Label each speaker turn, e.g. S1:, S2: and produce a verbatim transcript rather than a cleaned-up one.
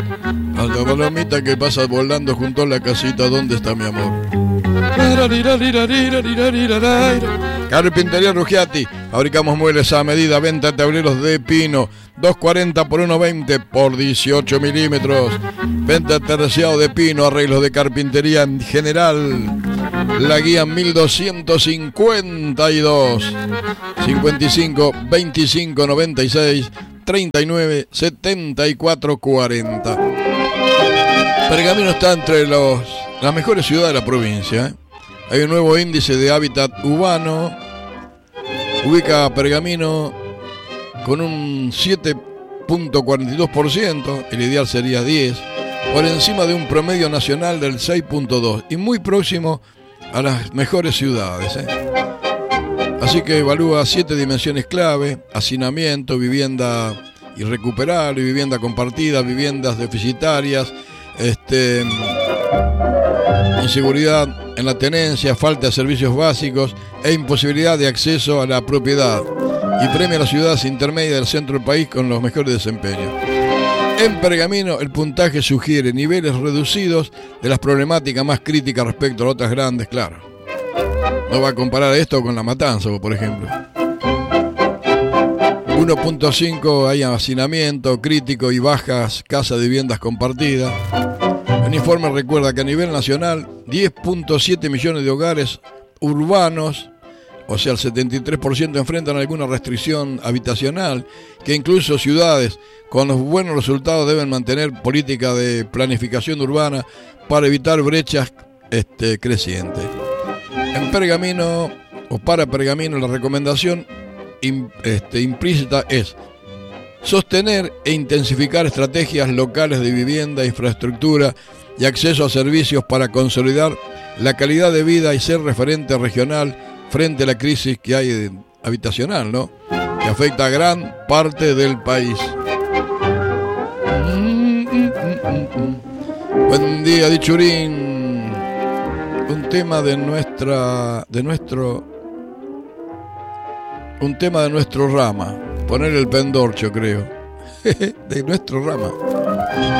S1: Alta palomita que pasa volando junto a la casita, ¿dónde está mi amor? Carpintería Ruggiati, fabricamos muebles a medida, venta de tableros de pino, dos cuarenta por uno veinte por dieciocho milímetros, venta terciado de pino, arreglos de carpintería en general. La guía mil doscientos cincuenta y dos, cincuenta y cinco, veinticinco, noventa y seis, treinta y nueve, setenta y cuatro, cuarenta. Pergamino está entre los, las mejores ciudades de la provincia, ¿eh? Hay un nuevo índice de hábitat urbano. Ubica a Pergamino con un siete punto cuarenta y dos por ciento, el ideal sería diez, por encima de un promedio nacional del seis punto dos y muy próximo a las mejores ciudades, ¿eh? Así que evalúa siete dimensiones clave: hacinamiento, vivienda irrecuperable, vivienda compartida, viviendas deficitarias, este, inseguridad en la tenencia, falta de servicios básicos e imposibilidad de acceso a la propiedad, y premia a las ciudades intermedias del centro del país con los mejores desempeños. En Pergamino el puntaje sugiere niveles reducidos de las problemáticas más críticas respecto a otras grandes, claro. No va a comparar esto con La Matanza, por ejemplo. uno punto cinco hay hacinamiento crítico y bajas casas de viviendas compartidas. El informe recuerda que a nivel nacional diez punto siete millones de hogares urbanos, o sea el setenta y tres por ciento, enfrentan alguna restricción habitacional, que incluso ciudades con los buenos resultados deben mantener política de planificación urbana para evitar brechas este, crecientes. En Pergamino, o para Pergamino, la recomendación Este, implícita es sostener e intensificar estrategias locales de vivienda, infraestructura y acceso a servicios para consolidar la calidad de vida y ser referente regional frente a la crisis que hay habitacional, ¿no?, que afecta a gran parte del país. Mm, mm, mm, mm. Buen día, Dichurín. Un tema de nuestra, de nuestro Un tema de nuestro rama. Poner el pendorcho, creo. De nuestro rama.